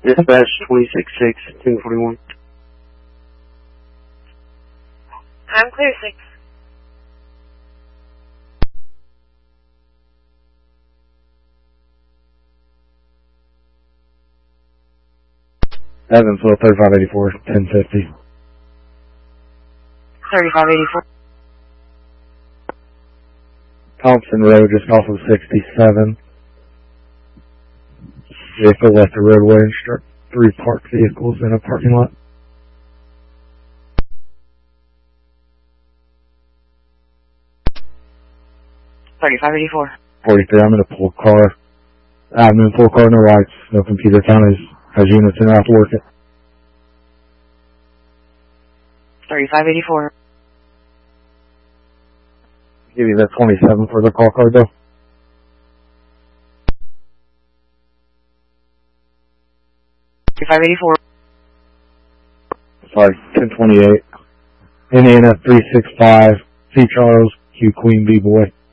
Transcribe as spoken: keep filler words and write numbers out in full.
Dispatch twenty-six six, ten forty-one. I'm clear, six. Evansville, thirty-five eighty-four, ten fifty. thirty-five eighty-four. Thompson Road, just off of sixty-seven. Vehicle left the roadway and struck three parked vehicles in a parking lot. thirty-five eighty-four. forty-three, I'm in a pool car. I'm in a pool car, no lights, no computer. Counties has units in out to work it. thirty-five eighty-four. Give you that twenty-seven for the call card though. thirty-five eighty-four. Sorry, ten twenty-eight. Indiana three six five, C Charles, Q Queen B Boy.